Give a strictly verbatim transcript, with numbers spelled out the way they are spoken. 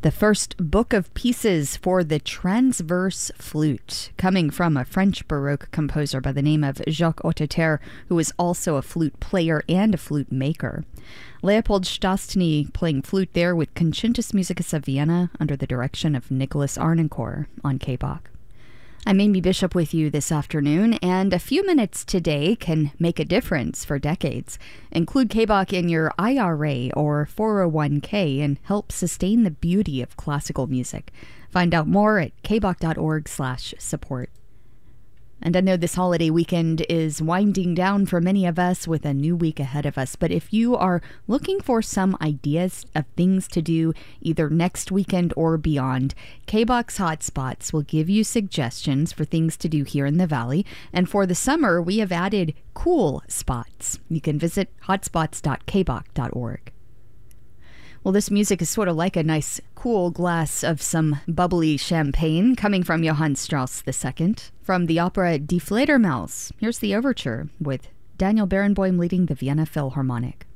The first book of pieces for the transverse flute, coming from a French Baroque composer by the name of Jacques Hotteterre, who was also a flute player and a flute maker. Leopold Stastny playing flute there with Concertus Musicus of Vienna under the direction of Nicholas Arnoncourt on K B O C. I'm Amy Bishop with you this afternoon, and a few minutes today can make a difference for decades. Include K B O C in your I R A or four oh one k and help sustain the beauty of classical music. Find out more at kboc.org slash support. And I know this holiday weekend is winding down for many of us with a new week ahead of us. But if you are looking for some ideas of things to do either next weekend or beyond, K B O C Hotspots will give you suggestions for things to do here in the Valley. And for the summer, we have added cool spots. You can visit hotspots dot k b o c dot org. Well, this music is sort of like a nice, cool glass of some bubbly champagne coming from Johann Strauss the Second. From the opera Die Fledermaus, here's the overture with Daniel Barenboim leading the Vienna Philharmonic.